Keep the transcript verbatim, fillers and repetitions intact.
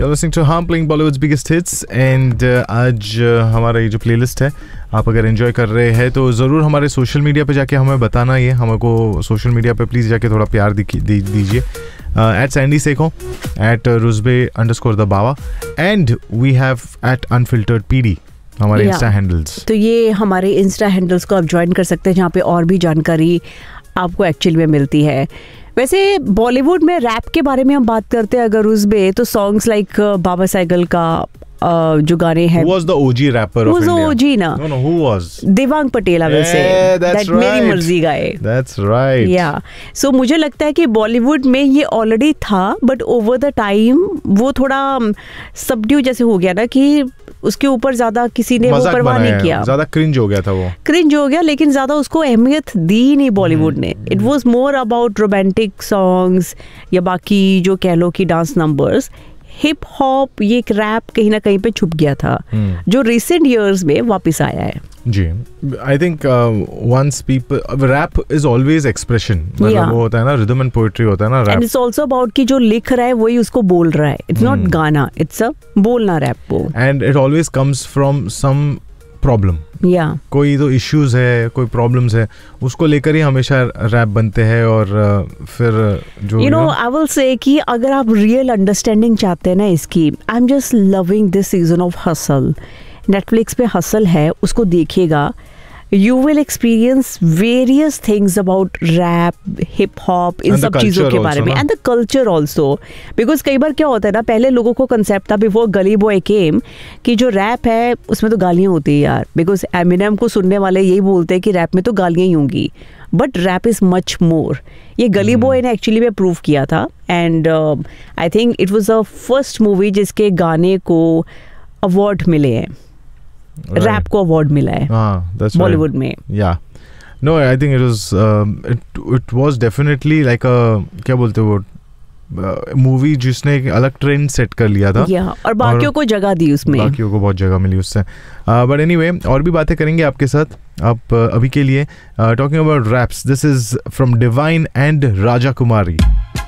You're listening to हम playing Bollywood's biggest hits and uh, आज uh, हमारा ये जो प्लेलिस्ट है आप अगर एंजॉय कर रहे हैं तो ज़रूर हमारे सोशल मीडिया पे जाके हमें बताना, ये हमको सोशल मीडिया पे प्लीज़ जाके थोड़ा प्यार दीजिए. Eight Sandy Seiko, eight रुजबे underscore the Bawa and we have eight unfiltered PD हमारे इंस्टा हैंडल्स. तो ये हमारे इंस्टा हैंडल्स को आप ज्वाइन कर सकते हैं जहाँ पे और भी जानकारी आपको एक्चुअली में मिलती है. वैसे बॉलीवुड में रैप के बारे में हम बात करते हैं अगर उसमें, तो सॉन्ग्स लाइक बाबा साइकिल का Uh, जो गाने हैं. Who was the O G rapper of India? Who's O G ना? No, no, who was? Devang Patel I will say. Yeah, that's that right. मेरी मर्जी गाए. That's right. Yeah. So मुझे लगता है कि बॉलीवुड में ये ऑलरेडी था, बट ओवर द टाइम वो थोड़ा सबड्यू जैसे हो गया ना कि उसके ऊपर ज्यादा किसी ने वो परवाह नहीं किया. ज्यादा क्रिंज हो गया था वो. क्रिंज हो गया, लेकिन ज्यादा उसको अहमियत दी नहीं बॉलीवुड ने. It was more about romantic songs या बाकी जो कह लो कि डांस नंबर्स. हिप हॉप, ये एक रैप कहीं ना कहीं पे छुप गया था, hmm. जो रिसेंट इयर्स में वापस आया है. जी, I think once people, rap is always expression, मतलब वो होता है ना, रिदम एंड पोएट्री होता है ना rap. And it's also about कि जो लिख रहा है वही उसको बोल रहा है. इट्स नॉट गाना, इट्स अ बोलना रैप वो. And it always comes from some problem. या कोई तो इश्यूज है, कोई प्रॉब्लम्स है, उसको लेकर ही हमेशा रैप बनते हैं. और uh, फिर जो you know I will say कि अगर आप रियल अंडरस्टैंडिंग चाहते हैं ना इसकी, I am just loving this season of hustle. Netflix पे हसल है, उसको देखिएगा. You will experience various things about rap, hip hop, इन सब चीज़ों के बारे में, and the culture also. Because कई बार क्या होता है ना, पहले लोगों को कंसेप्ट था before गली बॉय came कि जो रैप है उसमें तो गालियाँ होती है यार. Because Eminem को सुनने वाले यही बोलते हैं कि रैप में तो गालियाँ ही होंगी, but rap is much more. ये गली बॉय ने एक्चुअली में प्रूव किया था. And I think it was the first movie जिसके गाने को अवार्ड मिले हैं. Rap right. को अवार्ड मिला है बॉलीवुड right. में. या no, I think it was it it was definitely like अ, क्या बोलते हैं वो, मूवी जिसने एक अलग ट्रेंड सेट कर लिया था. yeah, और बाकियों और को जगह दी उसमें. बाकियों को बहुत जगह मिली उससे. बट एनीवे, और भी बातें करेंगे आपके साथ. आप uh, अभी के लिए talking about raps, this is from divine and Raja Kumari.